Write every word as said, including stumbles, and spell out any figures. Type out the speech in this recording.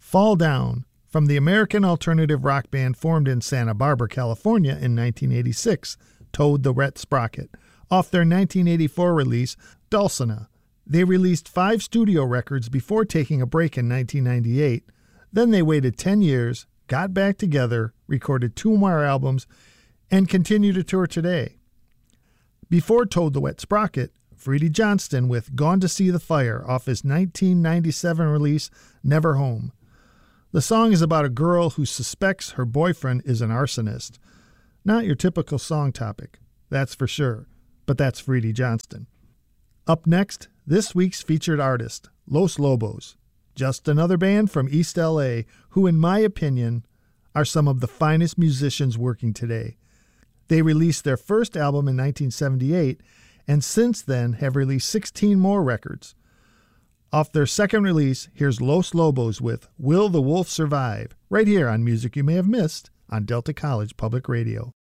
Fall Down, from the American alternative rock band formed in Santa Barbara, California in nineteen eighty-six, Toad the Wet Sprocket, off their nineteen eighty-four release, Dulcinea. They released five studio records before taking a break in nineteen ninety-eight. Then they waited ten years, got back together, recorded two more albums, and continue to tour today. Before Toad the Wet Sprocket, Freddie Johnston with Gone to See the Fire off his nineteen ninety-seven release, Never Home. The song is about a girl who suspects her boyfriend is an arsonist. Not your typical song topic, that's for sure, but that's Freddie Johnston. Up next, this week's featured artist, Los Lobos. Just another band from East L A who, in my opinion, are some of the finest musicians working today. They released their first album in nineteen seventy-eight and since then have released sixteen more records. Off their second release, here's Los Lobos with Will the Wolf Survive, right here on Music You May Have Missed on Delta College Public Radio.